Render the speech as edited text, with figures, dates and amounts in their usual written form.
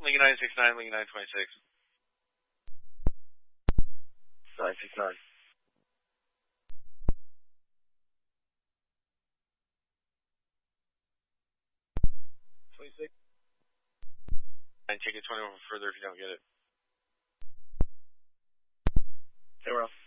Lincoln 969, Lincoln 926. 969. 26. 9, take it 21 further if you don't get it. 0.